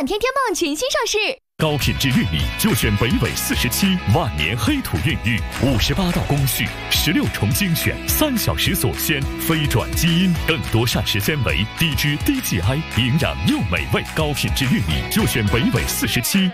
满天天梦全新上市， 高品质玉米就选北纬47万年黑土孕育，58道工序，16重精选，3小时锁鲜，非转基因，更多膳食纤维，低脂低 GI， 营养又美味。高品质玉米就选北纬47。